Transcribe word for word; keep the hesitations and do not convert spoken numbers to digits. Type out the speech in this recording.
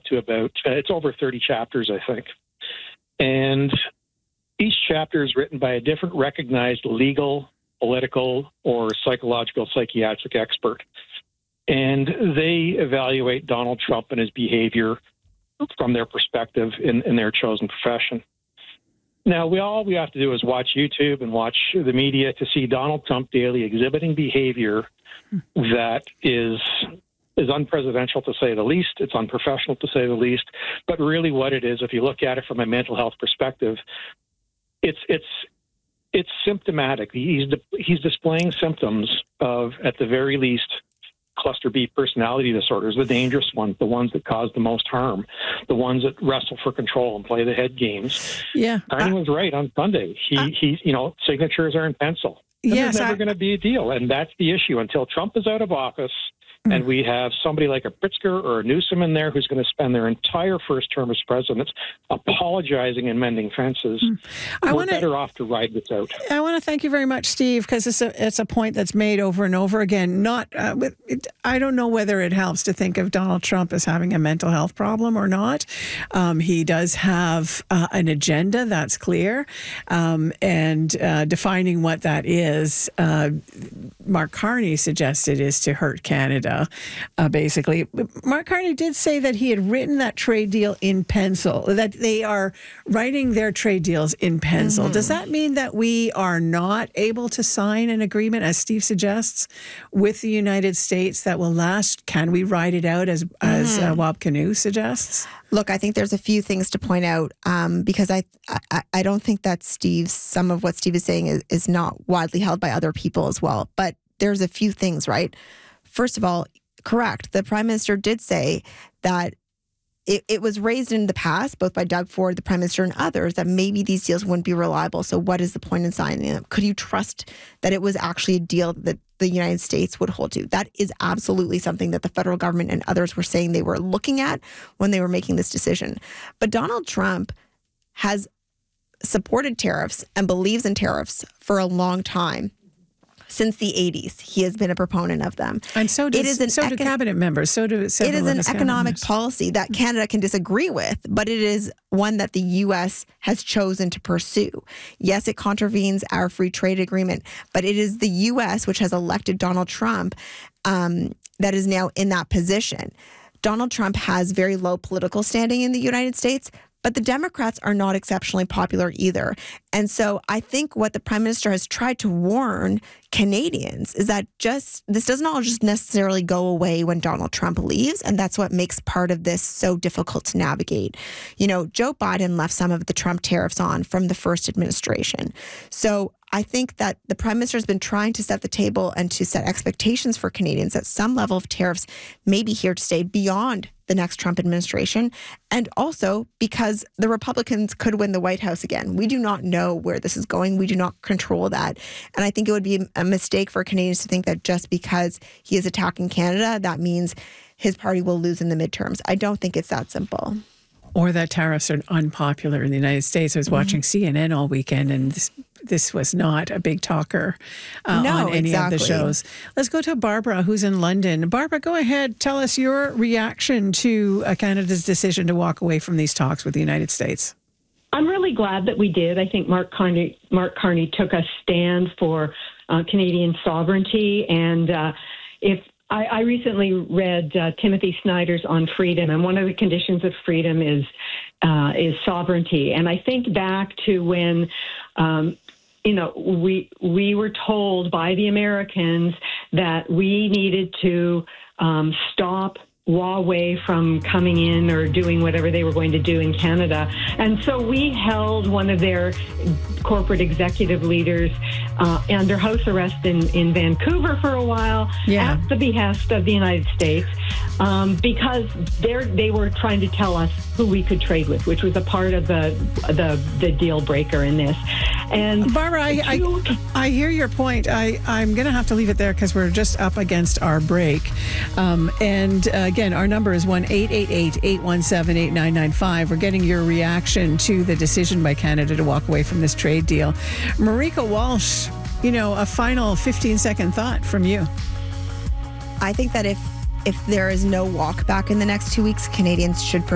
to about, uh, it's over thirty chapters, I think. And each chapter is written by a different recognized legal, political, or psychological psychiatric expert. And they evaluate Donald Trump and his behavior from their perspective in, in their chosen profession. Now, we all we have to do is watch YouTube and watch the media to see Donald Trump daily exhibiting behavior that is is unpresidential, to say the least. It's unprofessional, to say the least. But really what it is, if you look at it from a mental health perspective, it's it's it's symptomatic. He's he's displaying symptoms of, at the very least, cluster B personality disorders, the dangerous ones, the ones that cause the most harm, the ones that wrestle for control and play the head games. Yeah. Carney was right on Sunday. He, uh, he, you know, signatures are in pencil. And yes, there's never going to be a deal. And that's the issue. Until Trump is out of office and we have somebody like a Pritzker or a Newsom in there who's going to spend their entire first term as president apologizing and mending fences, I we're wanna, better off to ride this out. I want to thank you very much, Steve, because it's a, it's a point that's made over and over again. Not, uh, with, it, I don't know whether it helps to think of Donald Trump as having a mental health problem or not. Um, he does have uh, an agenda, that's clear, um, and uh, defining what that is, uh, Mark Carney suggested, is to hurt Canada. Uh, basically, Mark Carney did say that he had written that trade deal in pencil, that they are writing their trade deals in pencil. Mm-hmm. Does that mean that we are not able to sign an agreement, as Steve suggests, with the United States that will last? Can we ride it out, as, mm-hmm. as uh, Wab Kinew suggests? Look, I think there's a few things to point out um, because I, I I don't think that Steve's, some of what Steve is saying is, is not widely held by other people as well. But there's a few things, right? First of all, correct. The Prime Minister did say that it, it was raised in the past, both by Doug Ford, the Prime Minister, and others, that maybe these deals wouldn't be reliable. So what is the point in signing them? Could you trust that it was actually a deal that the United States would hold to? That is absolutely something that the federal government and others were saying they were looking at when they were making this decision. But Donald Trump has supported tariffs and believes in tariffs for a long time. Since the eighties, he has been a proponent of them. And so, does, it is an so econ- do cabinet members. So do several It is an of economic members. policy that Canada can disagree with, but it is one that the U S has chosen to pursue. Yes, it contravenes our free trade agreement, but it is the U S which has elected Donald Trump um, that is now in that position. Donald Trump has very low political standing in the United States, but the Democrats are not exceptionally popular either. And so I think what the Prime Minister has tried to warn Canadians is that just this doesn't all just necessarily go away when Donald Trump leaves. And that's what makes part of this so difficult to navigate. You know, Joe Biden left some of the Trump tariffs on from the first administration. So I think that the Prime Minister has been trying to set the table and to set expectations for Canadians that some level of tariffs may be here to stay beyond the next Trump administration, and also because the Republicans could win the White House again. We do not know where this is going. We do not control that. And I think it would be a mistake for Canadians to think that just because he is attacking Canada, that means his party will lose in the midterms. I don't think it's that simple. Or that tariffs are unpopular in the United States. I was watching mm-hmm. C N N all weekend, and this, this was not a big talker uh, no, on any exactly. of the shows. Let's go to Barbara, who's in London. Barbara, go ahead. Tell us your reaction to uh, Canada's decision to walk away from these talks with the United States. I'm really glad that we did. I think Mark Carney, Mark Carney took a stand for uh, Canadian sovereignty, and uh, if I, I recently read uh, Timothy Snyder's On Freedom, and one of the conditions of freedom is uh, is sovereignty. And I think back to when, um, you know, we we were told by the Americans that we needed to um, stop Huawei from coming in or doing whatever they were going to do in Canada. And so we held one of their corporate executive leaders uh, under house arrest in, in Vancouver for a while yeah. at the behest of the United States um, because they they were trying to tell us who we could trade with, which was a part of the the, the deal breaker in this. And Barbara, I, I, I hear your point. I, I'm going to have to leave it there because we're just up against our break. Um, and uh, again, our number is one eight eight eight, eight one seven, eight nine nine five. We're getting your reaction to the decision by Canada to walk away from this trade deal. Marika Walsh, you know, a final fifteen second thought from you. I think that if if there is no walk back in the next two weeks, Canadians should